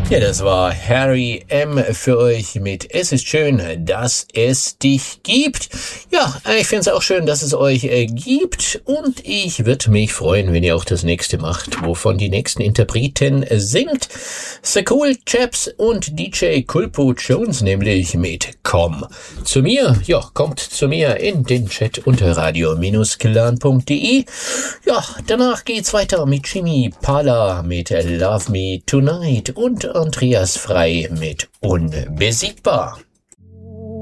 Ja, das war Harry M. für euch mit Es ist schön, dass es dich gibt. Ja, ich finde es auch schön, dass es euch gibt und ich würde mich freuen, wenn ihr auch das nächste macht, wovon die nächsten Interpreten sind The Cool Chaps und DJ Culpo Jones, nämlich mit Komm zu mir. Ja, kommt zu mir in den Chat unter radio-clan.de. Ja, danach geht's weiter mit Jimmy Pala mit Love Me Tonight und Andreas Frei mit Unbesiegbar.